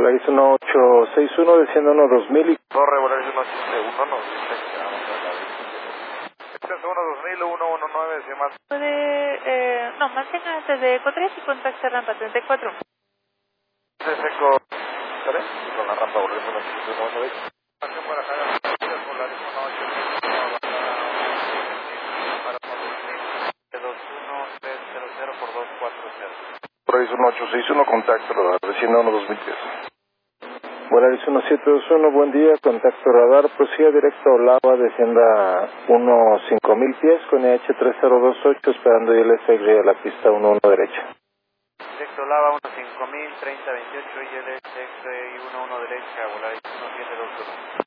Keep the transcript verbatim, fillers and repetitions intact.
Volaris uno ocho seis uno, desciende uno dos mil y... Torre, Volaris uno ocho seis uno, no, descenso uno dos mil, uno uno nueve, decía más. Puede, eh, no, mantenga antes de eco tres y contacte rampa treinta y cuatro. De seco tres, y con la rampa Volaris uno ocho seis uno, ¿veis? Estación Guadalajara, Volaris uno ocho seis uno, para dos uno tres cero cero por dos cuatro cero. Volaris uno ocho seis uno, contacto radar, desciende uno dos mil pies. Volaris uno siete dos uno, buen día, contacto radar, prosiga directo a Olava, descienda uno cinco mil pies con I H tres cero dos ocho, esperando I L S Y a la pista uno uno derecha. Directo Olava uno cinco mil, treinta veintiocho, I L S Y uno uno derecha, Volaris uno siete dos uno.